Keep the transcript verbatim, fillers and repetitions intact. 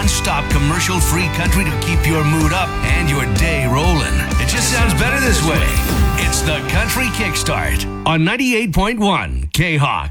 non-stop commercial-free country to keep your mood up and your day rolling. It just sounds better this way. It's the Country Kickstart on ninety-eight point one K-Hawk.